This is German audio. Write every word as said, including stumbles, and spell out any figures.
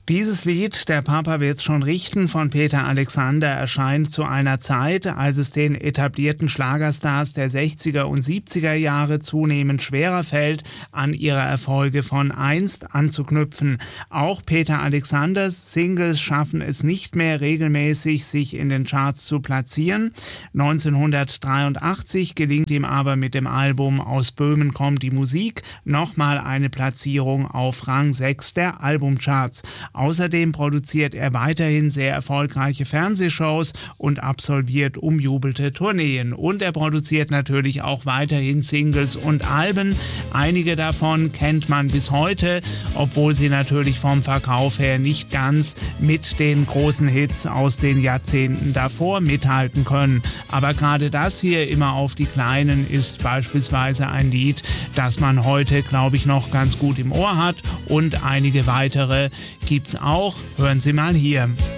Dieses Lied, Der Papa wird's schon richten, von Peter Alexander, erscheint zu einer Zeit, als es den etablierten Schlagerstars der sechziger und siebziger Jahre zunehmend schwerer fällt, an ihre Erfolge von einst anzuknüpfen. Auch Peter Alexanders Singles schaffen es nicht mehr regelmäßig, sich in den Charts zu platzieren. neunzehnhundertdreiundachtzig gelingt ihm aber mit dem Album Aus Böhmen kommt die Musik nochmal eine Platzierung auf Rang sechs der Albumcharts. Außerdem produziert er weiterhin sehr erfolgreiche Fernsehshows und absolviert umjubelte Tourneen. Und er produziert natürlich auch weiterhin Singles und Alben. Einige davon kennt man bis heute, obwohl sie natürlich vom Verkauf her nicht ganz mit den großen Hits aus den Jahrzehnten davor mithalten können. Aber gerade das hier, Immer auf die Kleinen, ist beispielsweise ein Lied, das man heute, glaube ich, noch ganz gut im Ohr hat. Und einige weitere gibt's auch. Hören Sie mal hier.